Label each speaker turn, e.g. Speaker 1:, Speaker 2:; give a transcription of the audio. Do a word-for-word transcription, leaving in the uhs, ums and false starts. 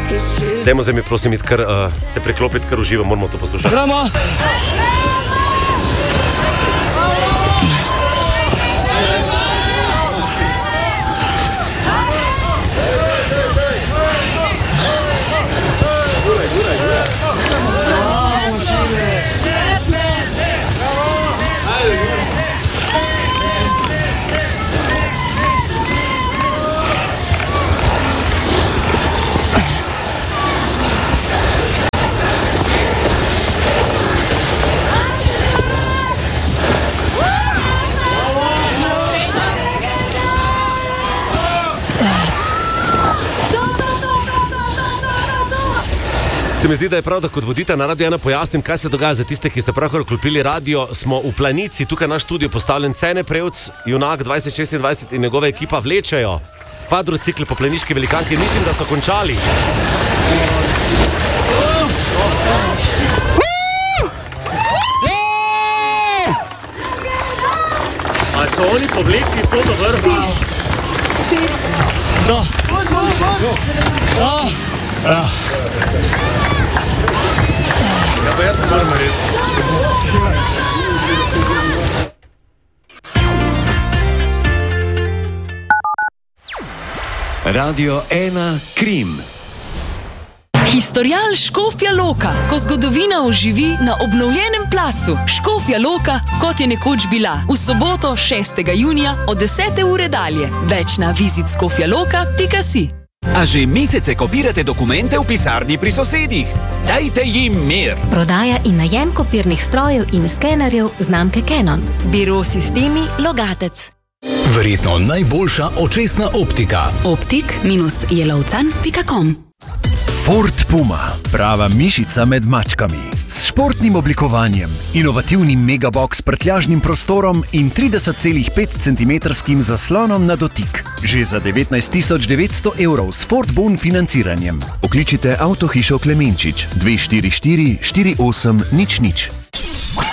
Speaker 1: Dajmo zdaj mi prosim iti kar, uh, se preklopiti, kar uživa, moramo to poslušati.
Speaker 2: Gremo!
Speaker 1: Se mi zdi, da je prav, da kot voditelj na Radio ena pojasnim, kaj se dogaja za tiste, ki ste pravkar vklopili radio. Smo v Planici, tukaj naš studio postavljen Cene Prevc, junak dvajset šestindvajset in njegova ekipa vlečejo kvadrocikl po planiški velikanki. Mislim, da so končali. A so oni povlekli to do vrha?
Speaker 2: Da. Da. Da.
Speaker 1: Ja, pa jaz sem malo naredil.
Speaker 3: Radio ena Krim.
Speaker 4: Historial Škofja Loka, ko zgodovina oživi na obnovljenem placu Škofja Loka, kot je nekoč bila, v soboto šestega junija od desete ure dalje. Več na vizit skofjaloka pika si.
Speaker 5: A že mesece kopirate dokumente v pisarni pri sosedih? Dajte jim mir!
Speaker 6: Prodaja in najem kopirnih strojev in skenerjev znamke Canon.
Speaker 7: Biro Sistemi Logatec.
Speaker 3: Verjetno najboljša očesna optika.
Speaker 7: Optik jelovcan pika com.
Speaker 8: Ford Puma, prava mišica med mačkami. S športnim oblikovanjem, inovativnim megabox s prtljažnim prostorom in trideset celih pet centimetrskim zaslonom na dotik. Že za devetnajst tisoč devetsto evrov s Ford Bon financiranjem. Okličite Avtohišo Klemenčič dve štiri štiri štiri osem nič nič.